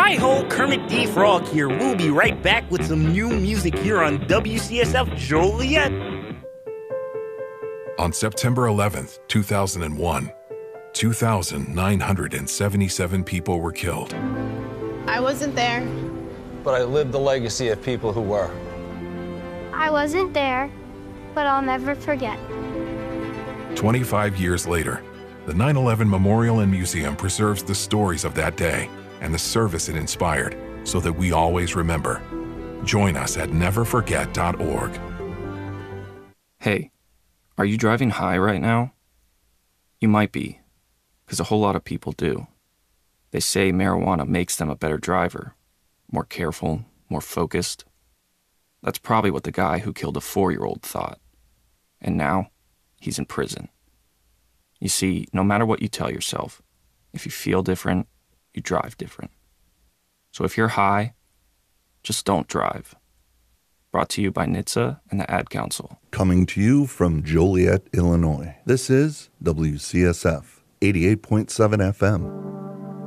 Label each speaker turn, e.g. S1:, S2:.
S1: Hi-ho, Kermit D. Frog here. We'll be right back with some new music here on WCSF Joliet.
S2: On September 11th, 2001, 2,977 people were killed.
S3: I wasn't there.
S4: But I lived the legacy of people who were.
S5: I wasn't there, but I'll never forget.
S2: 25 years later, the 9/11 Memorial and Museum preserves the stories of that day and the service it inspired so that we always remember. Join us at neverforget.org.
S6: Hey, are you driving high right now? You might be, because a whole lot of people do. They say marijuana makes them a better driver, more careful, more focused. That's probably what the guy who killed a 4-year-old thought. And now, he's in prison. You see, no matter what you tell yourself, if you feel different, you drive different. So if you're high, just don't drive. Brought to you by NHTSA and the Ad Council.
S7: Coming to you from Joliet, Illinois. This is WCSF 88.7 FM.